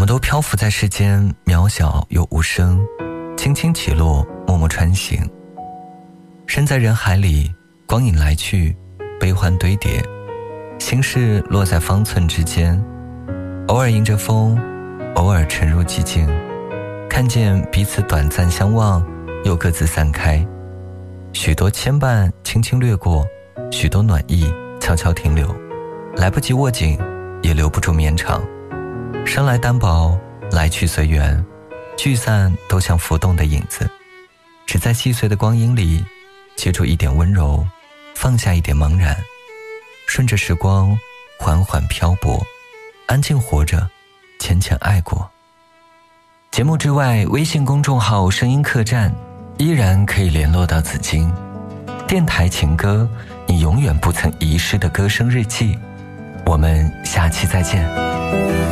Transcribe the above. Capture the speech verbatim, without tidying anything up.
们都漂浮在世间，渺小又无声，轻轻起落，默默穿行。身在人海里，光影来去，悲欢堆叠，心事落在方寸之间，偶尔迎着风，偶尔沉入寂静，看见彼此短暂相望，又各自散开。许多牵绊轻轻掠过，许多暖意悄悄停留，来不及握紧，也留不住绵长。生来单薄，来去随缘，聚散都像浮动的影子，只在细碎的光阴里接住一点温柔，放下一点茫然，顺着时光缓缓漂泊，安静活着，浅浅爱过。节目之外，微信公众号声音客栈依然可以联络到紫金。电台情歌，你永远不曾遗失的歌声日记。我们下期再见。